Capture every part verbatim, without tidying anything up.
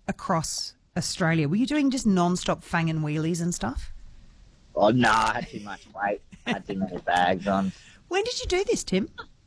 across Australia? Were you doing just non-stop fang and wheelies and stuff? Oh, no, I had too much weight. I had too many bags on. When did you do this, Tim?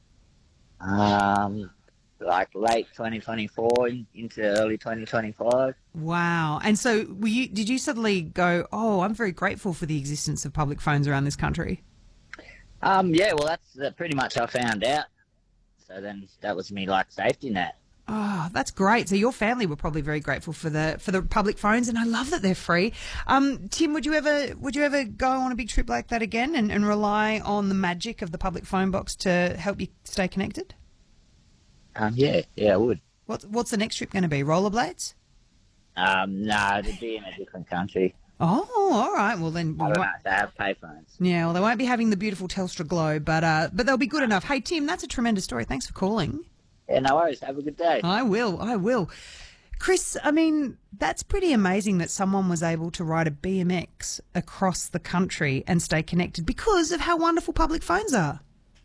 Um, like late twenty twenty-four in, into early twenty twenty-five. Wow. And so were you, did you suddenly go, oh, I'm very grateful for the existence of public phones around this country? Um, yeah, well, that's uh, pretty much I found out. So then that was me, like, safety net. Oh, that's great. So your family were probably very grateful for the for the public phones, and I love that they're free. Um, Tim, would you ever would you ever go on a big trip like that again and, and rely on the magic of the public phone box to help you stay connected? Um, yeah, yeah, I would. What's what's the next trip going to be? Rollerblades? Um, no, it'd be in a different country. Oh, all right. Well, then. I We don't won't, know, they have payphones. yeah, well, they won't be having the beautiful Telstra Glow, but uh, but they'll be good enough. Hey, Tim, that's a tremendous story. Thanks for calling. Yeah, no worries. Have a good day. I will. I will. Chris, I mean, that's pretty amazing that someone was able to ride a B M X across the country and stay connected because of how wonderful public phones are.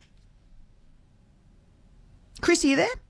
Chris, are you there?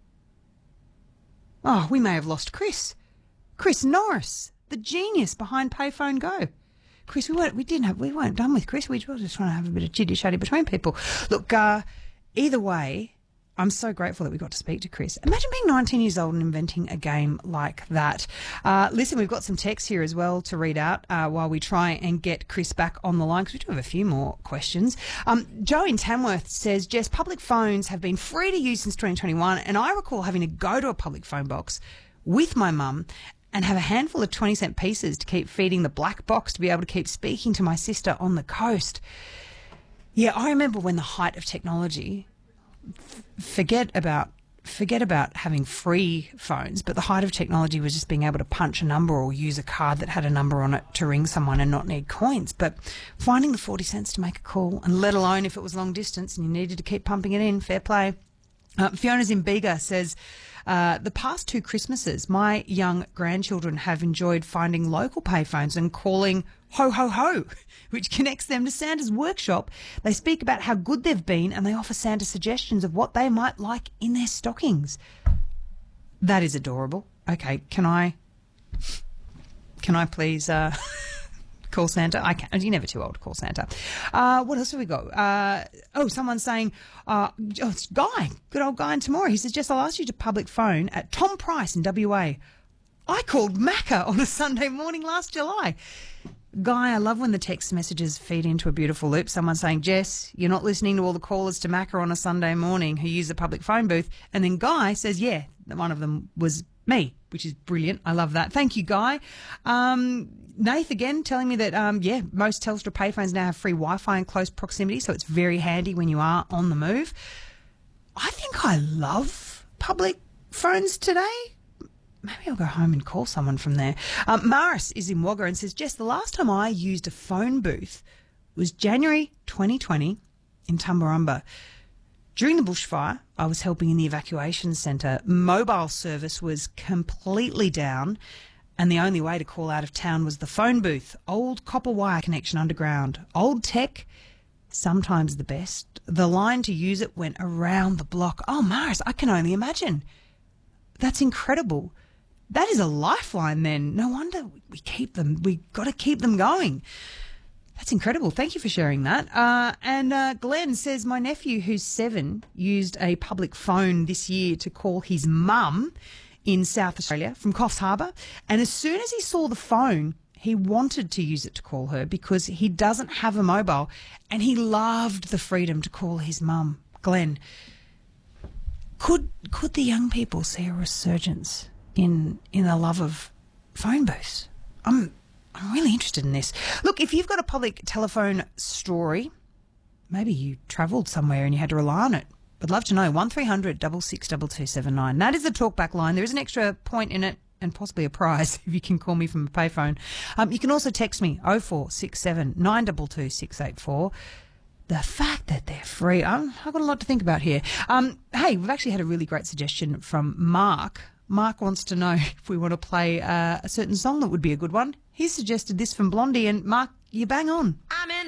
Oh, we may have lost Chris. Chris Norris, the genius behind Payphone Go. Chris, we weren't, we didn't have, we weren't done with Chris. We were just trying to have a bit of chitty-chatty between people. Look, uh, either way, I'm so grateful that we got to speak to Chris. Imagine being nineteen years old and inventing a game like that. Uh, listen, we've got some texts here as well to read out uh, while we try and get Chris back on the line, because we do have a few more questions. Um, Joe in Tamworth says, Jess, public phones have been free to use since twenty twenty-one, and I recall having to go to a public phone box with my mum and have a handful of twenty cent pieces to keep feeding the black box to be able to keep speaking to my sister on the coast. Yeah, I remember when the height of technology... Forget about forget about having free phones, but the height of technology was just being able to punch a number or use a card that had a number on it to ring someone and not need coins. But finding the forty cents to make a call, and let alone if it was long distance and you needed to keep pumping it in, fair play. Uh, Fiona's in Bega says, uh, the past two Christmases, my young grandchildren have enjoyed finding local payphones and calling ho, ho, ho, which connects them to Santa's workshop. They speak about how good they've been and they offer Santa suggestions of what they might like in their stockings. That is adorable. Okay, can I, can I please... Uh, call Santa? I can't. You're never too old to call Santa. Uh, what else have we got? Uh, oh, someone's saying, uh, oh, it's Guy, good old Guy in Temora. He says, Jess, I'll ask you to public phone at Tom Price in W A. I called Macca on a Sunday morning last July. Guy, I love when the text messages feed into a beautiful loop. Someone saying, Jess, you're not listening to all the callers to Macca on a Sunday morning who use the public phone booth. And then Guy says, yeah, that one of them was me, which is brilliant. I love that. Thank you, Guy. Um, Nath again telling me that, um, yeah, most Telstra payphones now have free Wi-Fi in close proximity, so it's very handy when you are on the move. I think I love public phones today. Maybe I'll go home and call someone from there. Um, Maris is in Wagga and says, Jess, the last time I used a phone booth was January twenty twenty in Tumbarumba. During the bushfire, I was helping in the evacuation centre. Mobile service was completely down, and the only way to call out of town was the phone booth. Old copper wire connection underground. Old tech, sometimes the best. The line to use it went around the block. Oh, Mars, I can only imagine. That's incredible. That is a lifeline then. No wonder we keep them. We got to keep them going. That's incredible. Thank you for sharing that. Uh, and uh, Glenn says, my nephew, who's seven, used a public phone this year to call his mum in South Australia from Coffs Harbour. And as soon as he saw the phone, he wanted to use it to call her because he doesn't have a mobile and he loved the freedom to call his mum. Glenn, could could the young people see a resurgence in in the love of phone booths? I'm I'm really interested in this. Look, if you've got a public telephone story, maybe you travelled somewhere and you had to rely on it, I'd love to know. one three hundred six six two two seven nine. That is the talkback line. There is an extra point in it and possibly a prize if you can call me from a payphone. Um, you can also text me oh four six seven nine two two six eight four. The fact that they're free, um, I've got a lot to think about here. Um, hey, we've actually had a really great suggestion from Mark. Mark wants to know if we want to play uh, a certain song that would be a good one. He suggested this from Blondie, and Mark, you bang on. I'm in